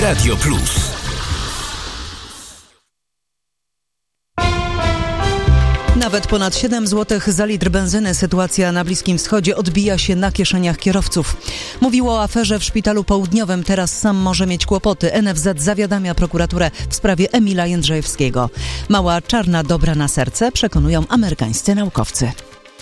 Radio Plus. Nawet ponad 7 zł za litr benzyny sytuacja na Bliskim Wschodzie odbija się na kieszeniach kierowców. Mówiło o aferze w Szpitalu Południowym, teraz sam może mieć kłopoty. NFZ zawiadamia prokuraturę w sprawie Emila Jędrzejewskiego. Mała czarna dobra na serce, przekonują amerykańscy naukowcy.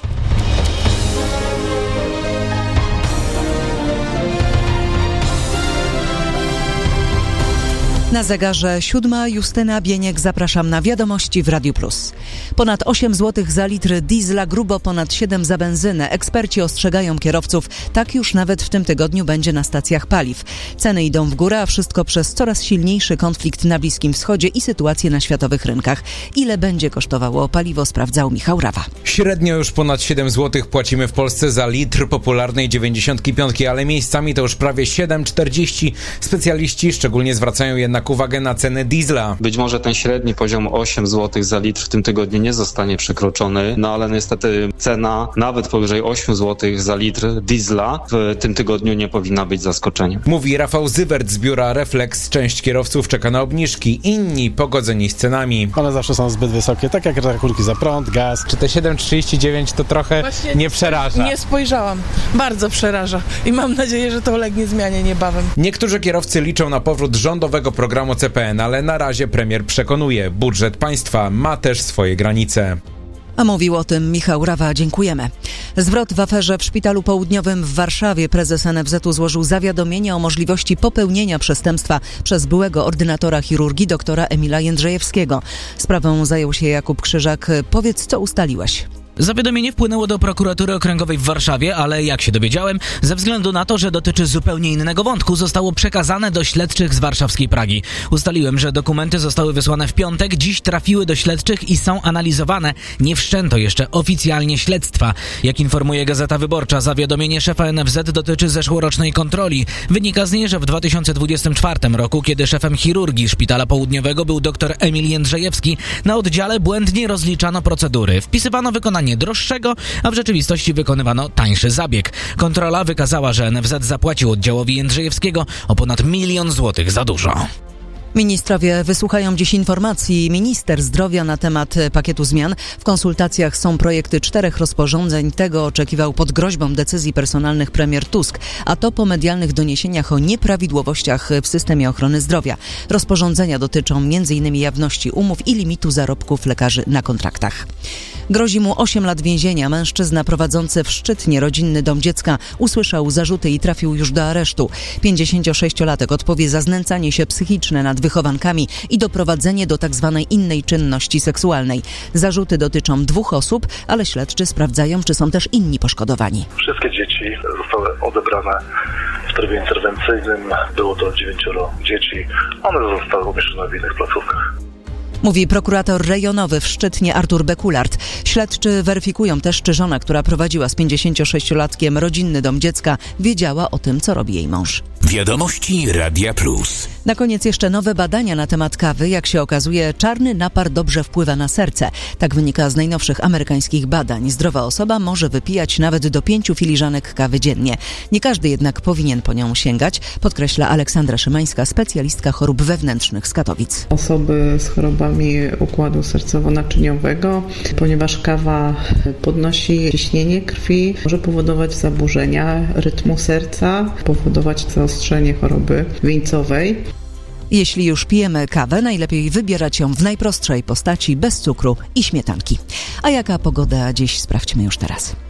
Na zegarze 7. Justyna Bieniek, zapraszam na wiadomości w Radiu Plus. Ponad 8 zł za litr diesla, grubo ponad 7 za benzynę. Eksperci ostrzegają kierowców, tak już nawet w tym tygodniu będzie na stacjach paliw. Ceny idą w górę, a wszystko przez coraz silniejszy konflikt na Bliskim Wschodzie i sytuację na światowych rynkach. Ile będzie kosztowało paliwo, sprawdzał Michał Rawa. Średnio już ponad 7 zł płacimy w Polsce za litr popularnej 95, ale miejscami to już prawie 7,40. Specjaliści szczególnie zwracają jednak uwagę na cenę diesla. Być może ten średni poziom 8 zł za litr w tym tygodniu nie zostanie przekroczony, no ale niestety cena nawet powyżej 8 zł za litr diesla w tym tygodniu nie powinna być zaskoczeniem. Mówi Rafał Zywert z biura Reflex. Część kierowców czeka na obniżki, inni pogodzeni z cenami. One zawsze są zbyt wysokie, tak jak rachunki za prąd, gaz. Czy te 7,39 to trochę właśnie nie przeraża? Nie spojrzałam. Bardzo przeraża i mam nadzieję, że to ulegnie zmianie niebawem. Niektórzy kierowcy liczą na powrót rządowego programu CPN, ale na razie premier przekonuje, budżet państwa ma też swoje granice. A mówił o tym Michał Rawa, dziękujemy. Zwrot w aferze w Szpitalu Południowym w Warszawie. Prezes NFZ-u złożył zawiadomienie o możliwości popełnienia przestępstwa przez byłego ordynatora chirurgii doktora Emila Jędrzejewskiego. Sprawą zajął się Jakub Krzyżak. Powiedz, co ustaliłeś? Zawiadomienie wpłynęło do prokuratury okręgowej w Warszawie, ale jak się dowiedziałem, ze względu na to, że dotyczy zupełnie innego wątku, zostało przekazane do śledczych z warszawskiej Pragi. Ustaliłem, że dokumenty zostały wysłane w piątek, dziś trafiły do śledczych i są analizowane. Nie wszczęto jeszcze oficjalnie śledztwa. Jak informuje Gazeta Wyborcza, zawiadomienie szefa NFZ dotyczy zeszłorocznej kontroli. Wynika z niej, że w 2024 roku, kiedy szefem chirurgii Szpitala Południowego był dr Emil Jędrzejewski, na oddziale błędnie rozliczano procedury. Wpisywano wykonanie droższego, a w rzeczywistości wykonywano tańszy zabieg. Kontrola wykazała, że NFZ zapłacił oddziałowi Jędrzejewskiego o ponad 1 000 000 złotych za dużo. Ministrowie wysłuchają dziś informacji minister zdrowia na temat pakietu zmian. W konsultacjach są projekty 4 rozporządzeń. Tego oczekiwał pod groźbą decyzji personalnych premier Tusk, a to po medialnych doniesieniach o nieprawidłowościach w systemie ochrony zdrowia. Rozporządzenia dotyczą m.in. jawności umów i limitu zarobków lekarzy na kontraktach. Grozi mu 8 lat więzienia. Mężczyzna prowadzący w Szczytnie rodzinny dom dziecka usłyszał zarzuty i trafił już do aresztu. 56-latek odpowie za znęcanie się psychiczne nad wychowankami i doprowadzenie do tzw. innej czynności seksualnej. Zarzuty dotyczą 2 osób, ale śledczy sprawdzają, czy są też inni poszkodowani. Wszystkie dzieci zostały odebrane w trybie interwencyjnym. Było to 9 dzieci. One zostały umieszczone w innych placówkach. Mówi prokurator rejonowy w Szczytnie Artur Bekulard. Śledczy weryfikują też, czy żona, która prowadziła z 56-latkiem rodzinny dom dziecka, wiedziała o tym, co robi jej mąż. Wiadomości Radia Plus. Na koniec jeszcze nowe badania na temat kawy. Jak się okazuje, czarny napar dobrze wpływa na serce. Tak wynika z najnowszych amerykańskich badań. Zdrowa osoba może wypijać nawet do 5 filiżanek kawy dziennie. Nie każdy jednak powinien po nią sięgać, podkreśla Aleksandra Szymańska, specjalistka chorób wewnętrznych z Katowic. Osoby z chorobami układu sercowo-naczyniowego, ponieważ kawa podnosi ciśnienie krwi, może powodować zaburzenia rytmu serca, powodować zaostrzenie choroby wieńcowej. Jeśli już pijemy kawę, najlepiej wybierać ją w najprostszej postaci, bez cukru i śmietanki. A jaka pogoda dziś, sprawdźmy już teraz.